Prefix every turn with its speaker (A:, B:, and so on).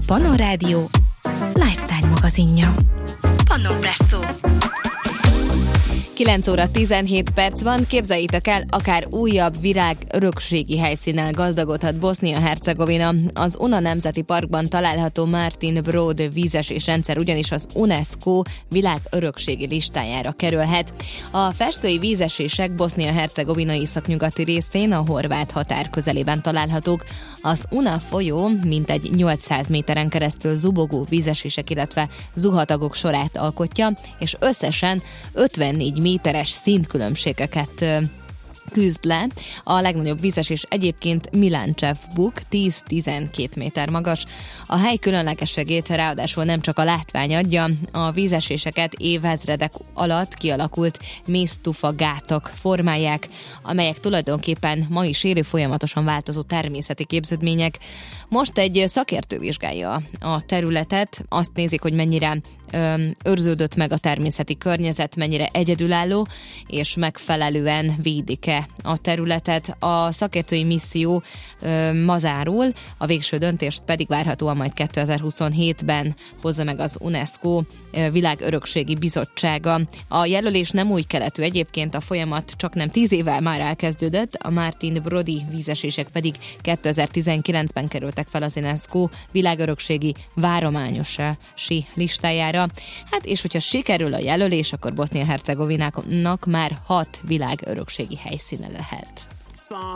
A: Pannon Rádió lifestyle magazinja. Pannon Presszó.
B: 9 óra 17 perc van, képzeljétek el, akár újabb világörökségi helyszínnel gazdagodhat Bosznia-Hercegovina. Az Una Nemzeti Parkban található Martin Brod vízesésrendszer ugyanis az UNESCO világörökségi listájára kerülhet. A festői vízesések Bosznia-Hercegovina északnyugati részén, a horvát határ közelében találhatók. Az Una folyó mintegy 800 méteren keresztül zubogó vízesések, illetve zuhatagok sorát alkotja, és összesen 54 méteres szintkülönbségeket küzd le. A legnagyobb vízesés egyébként Miláncsev Buk, 10-12 méter magas. A hely különlegességét ráadásul nem csak a látvány adja, a vízeséseket évezredek alatt kialakult mésztufa gátak formálják, amelyek tulajdonképpen ma is élő, folyamatosan változó természeti képződmények. Most egy szakértő vizsgálja a területet, azt nézik, hogy mennyire őrződött meg a természeti környezet, mennyire egyedülálló, és megfelelően védik-e a területet. A szakértői misszió ma zárul, a végső döntést pedig várhatóan majd 2027-ben hozza meg az UNESCO világörökségi bizottsága. A jelölés nem új keletű, egyébként a folyamat csaknem 10 évvel már elkezdődött, a Martin Brodi vízesések pedig 2019-ben kerültek fel az UNESCO világörökségi várományosi listájára. Hát és hogyha sikerül a jelölés, akkor Bosznia-Hercegovinának már 6 világörökségi helyszíne lehet.